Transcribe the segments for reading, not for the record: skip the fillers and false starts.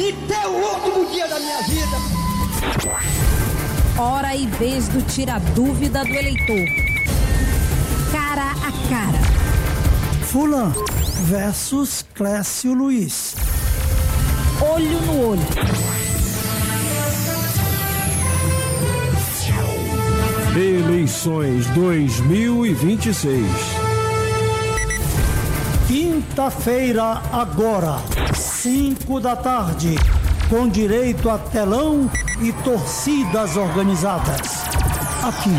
até o último dia da minha vida. Hora e vez do tira-dúvida do eleitor. Cara a cara. Fulano versus Clécio Luiz. Olho no olho. Eleições 2026. Quinta-feira agora, 5 da tarde, com direito a telão e torcidas organizadas. Aqui.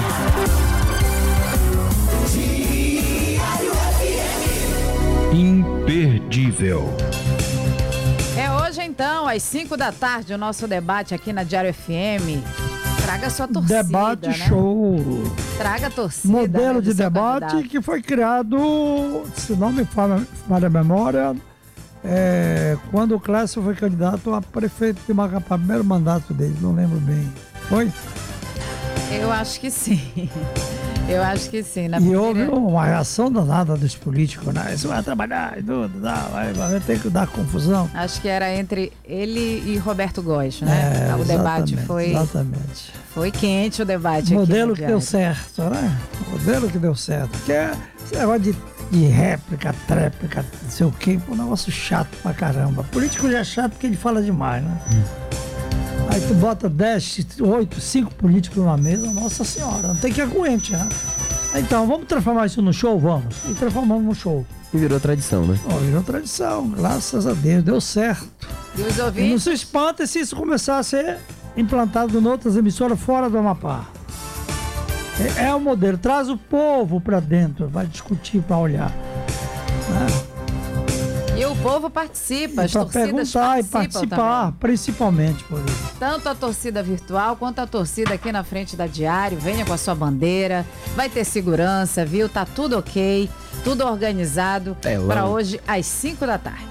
Imperdível. É hoje então, às 5 da tarde, o nosso debate aqui na Diário FM. Traga sua torcida, Debate né? show. Traga a torcida. Modelo né, de debate candidato. que foi criado, se não me falha a memória, quando o Clécio foi candidato a prefeito de Macapá, primeiro mandato dele, não lembro bem. Foi? Eu acho que sim. Eu acho que sim. E houve uma reação danada dos políticos, né? Isso vai trabalhar e tudo, vai ter que dar confusão. Acho que era entre ele e Roberto Góes, né? O debate foi... Exatamente. Foi quente o debate. Modelo aqui que deu certo, né? Modelo que deu certo. Porque esse negócio de réplica, tréplica, não sei o quê, um negócio chato pra caramba. Político já é chato porque ele fala demais, né? Aí tu bota 10, 8, 5 políticos numa mesa, nossa senhora, não tem que aguente, né? Então, vamos transformar isso no show? Vamos. E transformamos no show. E virou tradição, né? Virou tradição, graças a Deus, deu certo. E os E não ouvintes? se espanta se isso começar a ser implantado em outras emissoras fora do Amapá. É o modelo, traz o povo pra dentro, vai discutir, pra olhar. Né? E o povo participa, as Pra torcidas perguntar e participam participar, também. principalmente por isso. Tanto a torcida virtual quanto a torcida aqui na frente da Diário. Venha com a sua bandeira, vai ter segurança, viu? Tá tudo ok, tudo organizado para hoje às 5 da tarde.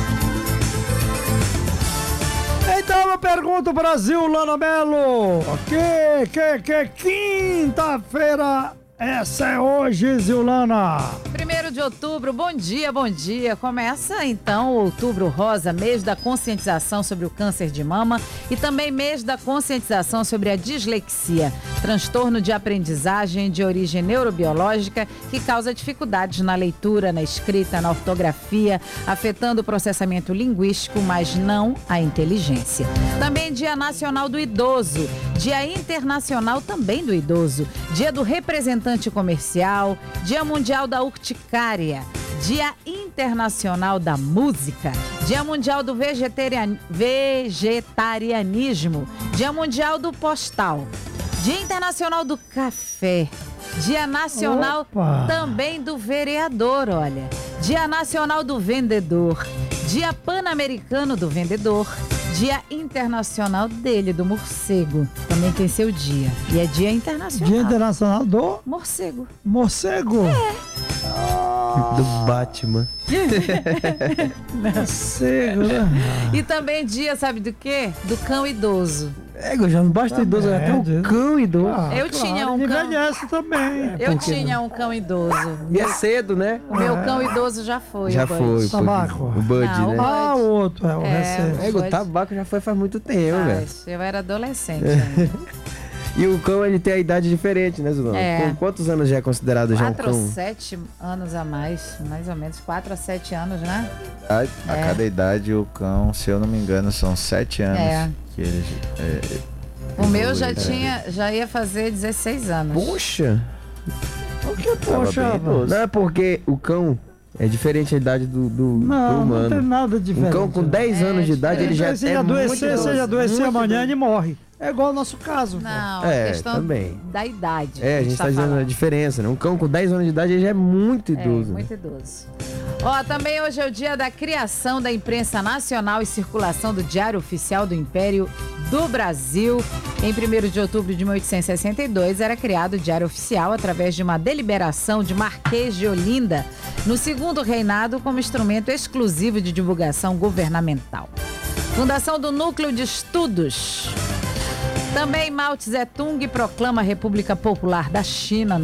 Então eu pergunto, Brasil, Lana Mello, que quinta-feira essa é hoje, Zilana? 1º de outubro, bom dia, bom dia. Começa então o Outubro Rosa, mês da conscientização sobre o câncer de mama e também mês da conscientização sobre a dislexia, transtorno de aprendizagem de origem neurobiológica que causa dificuldades na leitura, na escrita, na ortografia, afetando o processamento linguístico, mas não a inteligência. Também Dia Nacional do Idoso, Dia Internacional também do Idoso, Dia do Representante Comercial, Dia Mundial da Urticária, Dia Internacional da Música, Dia Mundial do Vegetarianismo, Dia Mundial do Postal, Dia Internacional do Café, Dia Nacional também do Vereador, olha, Dia Nacional do Vendedor, Dia Pan-Americano do Vendedor, Dia Internacional dele, do morcego. Também tem seu dia. E é Dia Internacional. Dia Internacional do Morcego. Morcego? Do Batman. Morcego, né? E também dia, sabe do quê? Do cão idoso. Já não basta idoso, até o cão idoso. Eu tinha um cão. Envelhece também. Eu tinha um cão idoso. E é cedo, né? O meu cão idoso já foi. Já o Bud. foi. Tabaco. O Bud, Não, né? O outro, o recente. O tabaco já foi faz muito tempo, velho. Mas eu era adolescente ainda. E o cão, ele tem a idade diferente, né, Zulão? É. Com quantos anos já é considerado já um 4 cão? ou 7 anos a mais ou menos 4 a 7 anos, né? A cada idade, o cão, se eu não me engano, são 7 anos que ele... O meu já ia fazer 16 anos. Poxa! O que, poxa? Não é porque o cão é diferente a idade do humano. Não tem nada diferente. Um cão com 10 anos de idade, ele já se é adoecer, muito se ele adoecer muito amanhã, idoso. ele morre. É igual ao nosso caso. Não, É, a questão também. da idade. A gente tá dizendo a diferença, né? Um cão com 10 anos de idade, ele já é muito idoso. Muito idoso. Ó, também hoje é o dia da criação da imprensa nacional e circulação do Diário Oficial do Império do Brasil. Em 1º de outubro de 1862, era criado o Diário Oficial através de uma deliberação de Marquês de Olinda, no segundo reinado, como instrumento exclusivo de divulgação governamental. Fundação do Núcleo de Estudos. Também Mao Tse-tung proclama a República Popular da China